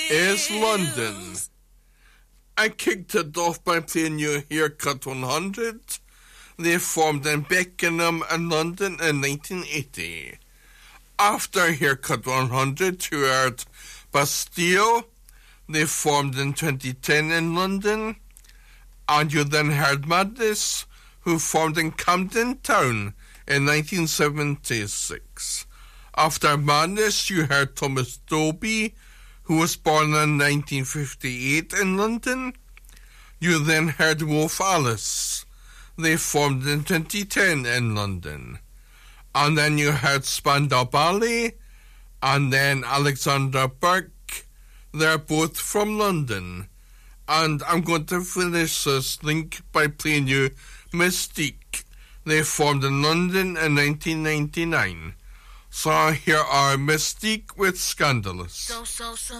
is London. I kicked it off by playing you Haircut 100. They formed in Beckenham and London in 1980. After Haircut 100, you heard Bastille. They formed in 2010 in London. And you then heard Madness, who formed in Camden Town in 1976. After Madness, you heard Thomas Dolby, who was born in 1958 in London. You then heard Wolf Alice. They formed in 2010 in London. And then you heard Spandau Ballet, and then Alexander Burke. They're both from London. And I'm going to finish this link by playing you Mystique. They formed in London in 1999. So here are Mystique with Scandalous. So